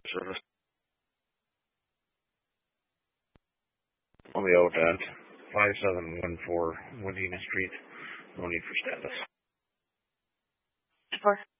service. I'll be out at 5714 Wadena Street. No need for status. 4.